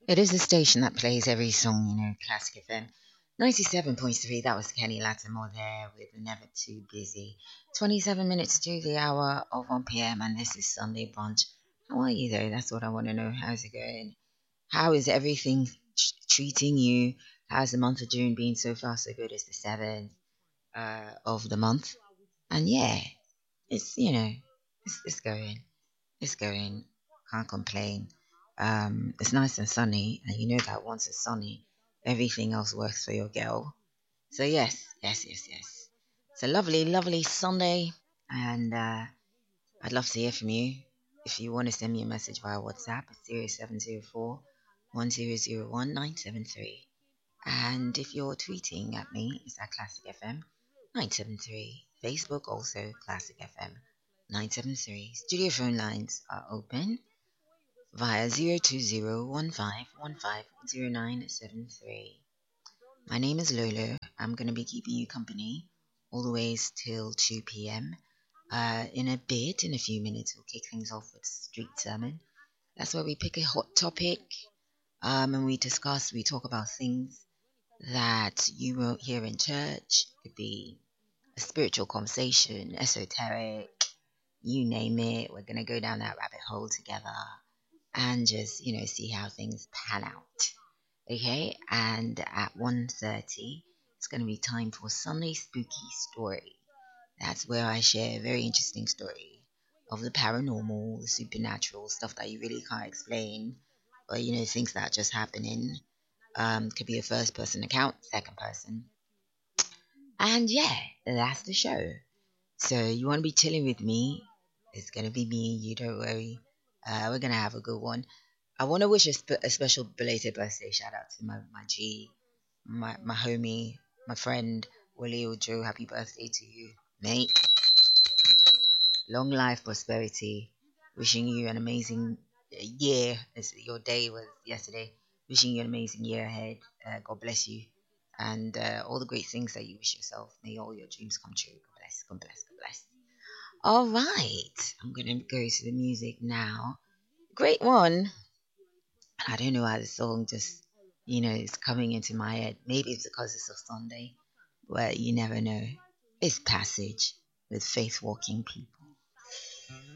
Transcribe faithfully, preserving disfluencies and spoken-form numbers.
It is a station that plays every song, you know, Classic F M. ninety-seven point three, that was Kenny Lattimore there with Never Too Busy. twenty-seven minutes to the hour of one p m, and this is Sunday Brunch. How are you, though? That's what I want to know. How's it going? How is everything t- treating you? How's the month of June been so far? So good. It's the seventh uh, of the month. And yeah, it's, you know, it's, it's going. It's going. Can't complain. Um, it's nice and sunny, and you know that once it's sunny, everything else works for your girl. So yes, yes, yes, yes. It's a lovely, lovely Sunday, and uh, I'd love to hear from you. If you want to send me a message via WhatsApp, it's zero seven zero four one zero zero one nine seven three. And if you're tweeting at me, it's at Classic F M nine seven three. Facebook also Classic F M nine seven three. Studio phone lines are open via zero two zero one five one five zero nine seven three. My name is Lolo. I'm going to be keeping you company all the way till two p m. Uh, in a bit, in a few minutes, we'll kick things off with Street Sermon. That's where we pick a hot topic um, and we discuss, we talk about things that you won't hear in church. It could be a spiritual conversation, esoteric, you name it. We're going to go down that rabbit hole together and just, you know, see how things pan out. Okay, and at one thirty, it's going to be time for Sunday Spooky Story. That's where I share a very interesting story of the paranormal, the supernatural, stuff that you really can't explain, but you know, things that are just happening. Um, could be a first person account, second person. And yeah, that's the show. So you want to be chilling with me? It's going to be me, you don't worry. Uh, we're going to have a good one. I want to wish a, sp- a special belated birthday shout out to my, my G, my, my homie, my friend, Willie Ojo. Happy birthday to you, mate. Long life, prosperity. Wishing you an amazing year, as your day was yesterday. Wishing you an amazing year ahead. Uh, God bless you. And uh, all the great things that you wish yourself. May all your dreams come true. God bless, God bless, God bless. All right. I'm going to go to the music now. Great one. I don't know how the song just, you know, is coming into my head. Maybe it's because it's a Sunday, but you never know. It's Passage with Faith Walking People.